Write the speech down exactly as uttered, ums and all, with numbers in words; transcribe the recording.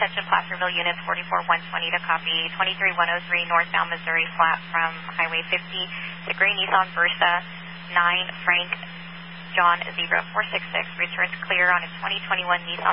attention Placerville units forty-four one twenty to copy twenty-three one oh three northbound Missouri flat from Highway fifty to Gray Nissan Versa nine Frank John Zebra four six six returns clear on a twenty twenty-one Nissan